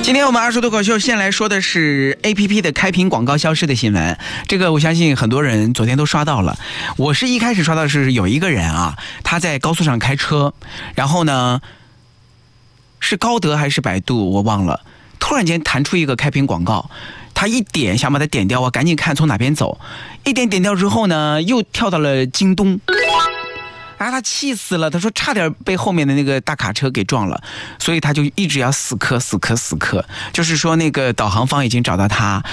今天我们二说脱口秀先来说的是 APP 的开屏广告消失的新闻。这个我相信很多人昨天都刷到了。我是一开始刷到的是有一个人啊，他在高速上开车，然后呢是高德还是百度我忘了，突然间弹出一个开屏广告，他一点想把它点掉，我赶紧看从哪边走，一点掉之后呢又跳到了京东。然后他气死了，他说差点被后面的那个大卡车给撞了，所以他就一直要死磕，就是说那个导航方已经找到他，